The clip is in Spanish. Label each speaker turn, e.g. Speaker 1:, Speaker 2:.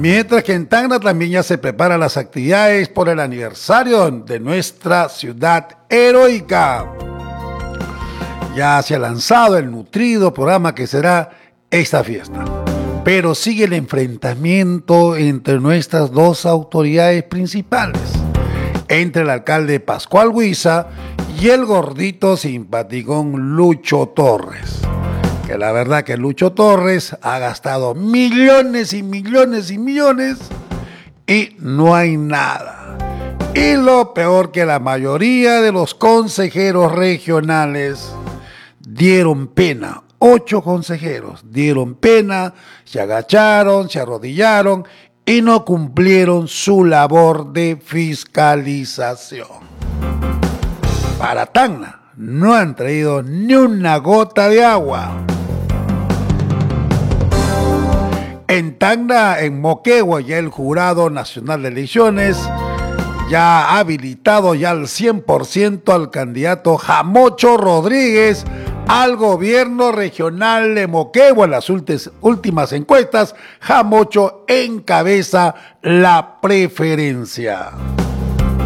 Speaker 1: Mientras que en Tacna también ya se preparan las actividades por el aniversario de nuestra ciudad heroica. Ya se ha lanzado el nutrido programa que será esta fiesta. Pero sigue el enfrentamiento entre nuestras dos autoridades principales, entre el alcalde Pascual Huiza y el gordito simpaticón Lucho Torres. Que la verdad que Lucho Torres ha gastado millones y millones y millones y no hay nada. Y lo peor, que la mayoría de los consejeros regionales dieron pena. 8 consejeros dieron pena, se agacharon, se arrodillaron y no cumplieron su labor de fiscalización. Para Tacna no han traído ni una gota de agua. En Tacna, en Moquegua, ya el Jurado Nacional de Elecciones ya ha habilitado ya al 100% al candidato Jamocho Rodríguez al gobierno regional de Moquegua. En las últimas encuestas, Jamocho encabeza la preferencia.